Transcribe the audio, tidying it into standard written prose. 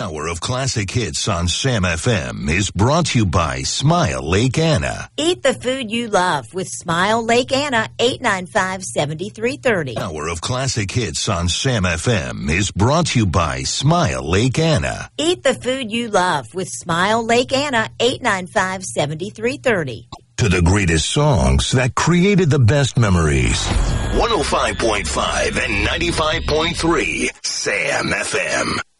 Hour of classic hits on Sam FM is brought to you by Smile Lake Anna. Eat the food you love with Smile Lake Anna, 895-7330. Hour of classic hits on Sam FM is brought to you by Smile Lake Anna. Eat the food you love with Smile Lake Anna, 895-7330. To the greatest songs that created the best memories. 105.5 and 95.3 Sam FM.